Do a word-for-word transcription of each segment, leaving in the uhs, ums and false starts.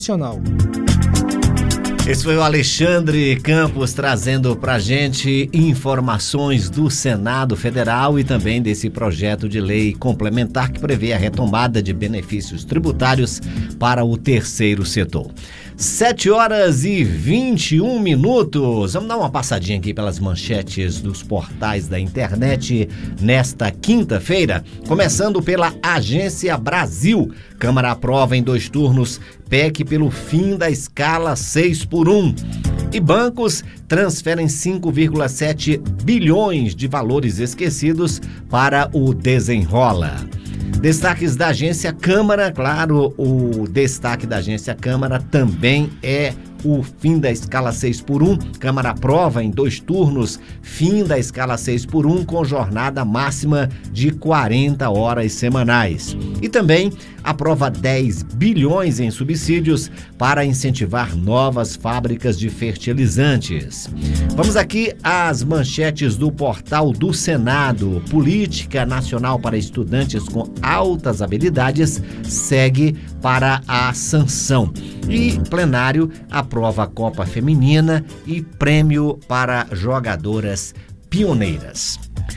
Esse foi o Alexandre Campos trazendo pra gente informações do Senado Federal e também desse projeto de lei complementar que prevê a retomada de benefícios tributários para o terceiro setor. sete horas e vinte e um minutos. Vamos dar uma passadinha aqui pelas manchetes dos portais da internet nesta quinta-feira, começando pela Agência Brasil. Câmara aprova em dois turnos P E C pelo fim da escala seis por um. E bancos transferem cinco vírgula sete bilhões de valores esquecidos para o Desenrola. Destaques da Agência Câmara, claro, o destaque da Agência Câmara também é o fim da escala seis por um. Câmara aprova em dois turnos fim da escala seis por um com jornada máxima de quarenta horas semanais. E também aprova dez bilhões em subsídios para incentivar novas fábricas de fertilizantes. Vamos aqui às manchetes do portal do Senado. Política Nacional para Estudantes com Altas Habilidades segue para a sanção. E plenário aprova a Copa Feminina e prêmio para jogadoras pioneiras.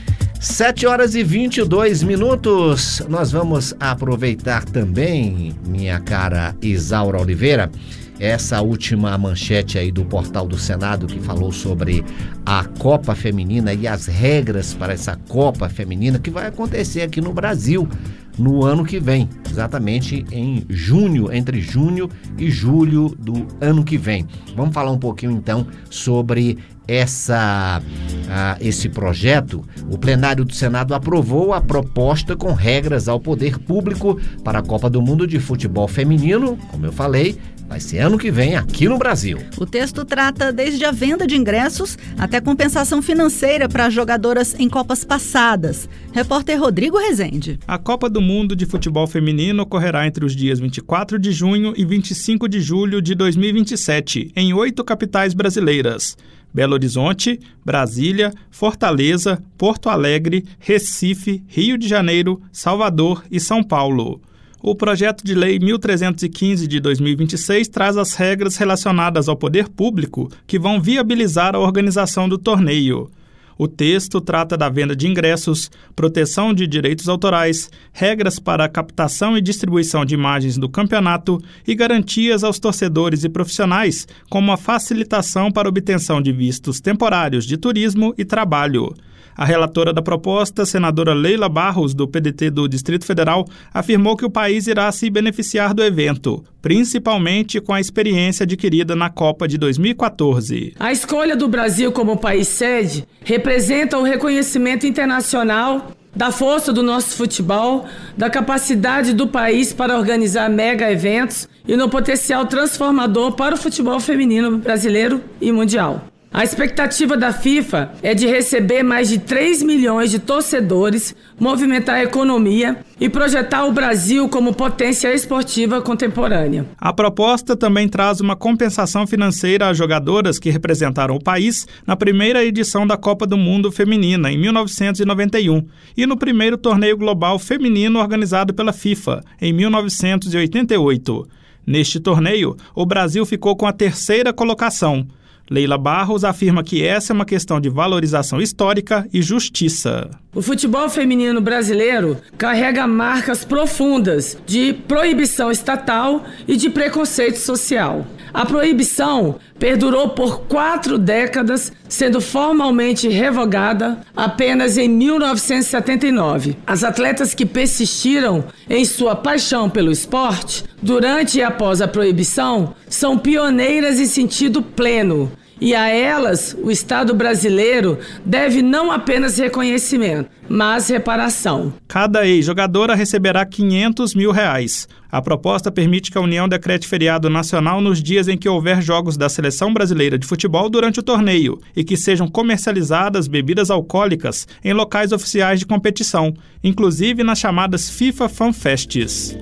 sete horas e vinte e dois minutos. Nós vamos aproveitar também, minha cara Isaura Oliveira, essa última manchete aí do portal do Senado que falou sobre a Copa Feminina e as regras para essa Copa Feminina que vai acontecer aqui no Brasil no ano que vem, exatamente em junho, entre junho e julho do ano que vem. Vamos falar um pouquinho então sobre essa, uh, esse projeto. O plenário do Senado aprovou a proposta com regras ao poder público para a Copa do Mundo de Futebol Feminino, como eu falei, vai ser ano que vem aqui no Brasil. O texto trata desde a venda de ingressos até compensação financeira para jogadoras em Copas passadas. Repórter Rodrigo Rezende. A Copa do Mundo de Futebol Feminino ocorrerá entre os dias vinte e quatro de junho e vinte e cinco de julho de dois mil e vinte e sete, em oito capitais brasileiras: Belo Horizonte, Brasília, Fortaleza, Porto Alegre, Recife, Rio de Janeiro, Salvador e São Paulo. O projeto de lei mil trezentos e quinze de dois mil e vinte e seis traz as regras relacionadas ao poder público que vão viabilizar a organização do torneio. O texto trata da venda de ingressos, proteção de direitos autorais, regras para a captação e distribuição de imagens do campeonato e garantias aos torcedores e profissionais, como a facilitação para obtenção de vistos temporários de turismo e trabalho. A relatora da proposta, senadora Leila Barros, do P D T do Distrito Federal, afirmou que o país irá se beneficiar do evento, principalmente com a experiência adquirida na Copa de dois mil e quatorze. A escolha do Brasil como país sede representa o reconhecimento internacional da força do nosso futebol, da capacidade do país para organizar mega eventos e no potencial transformador para o futebol feminino brasileiro e mundial. A expectativa da FIFA é de receber mais de três milhões de torcedores, movimentar a economia e projetar o Brasil como potência esportiva contemporânea. A proposta também traz uma compensação financeira às jogadoras que representaram o país na primeira edição da Copa do Mundo Feminina, em mil novecentos e noventa e um, e no primeiro torneio global feminino organizado pela FIFA, em mil novecentos e oitenta e oito. Neste torneio, o Brasil ficou com a terceira colocação. Leila Barros afirma que essa é uma questão de valorização histórica e justiça. O futebol feminino brasileiro carrega marcas profundas de proibição estatal e de preconceito social. A proibição perdurou por quatro décadas, sendo formalmente revogada apenas em mil novecentos e setenta e nove. As atletas que persistiram em sua paixão pelo esporte, durante e após a proibição, são pioneiras em sentido pleno. E a elas, o Estado brasileiro deve não apenas reconhecimento, mas reparação. Cada ex-jogadora receberá quinhentos mil reais. A proposta permite que a União decrete feriado nacional nos dias em que houver jogos da Seleção Brasileira de Futebol durante o torneio e que sejam comercializadas bebidas alcoólicas em locais oficiais de competição, inclusive nas chamadas FIFA Fan Fests.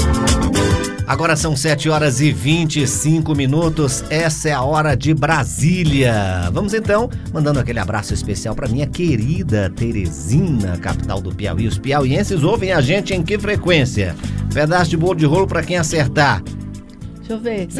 Agora são sete horas e vinte e cinco minutos, essa é a hora de Brasília. Vamos então, mandando aquele abraço especial para minha querida Teresina, capital do Piauí. Os piauienses ouvem a gente em que frequência? Pedaço de bolo de rolo para quem acertar. Deixa eu ver.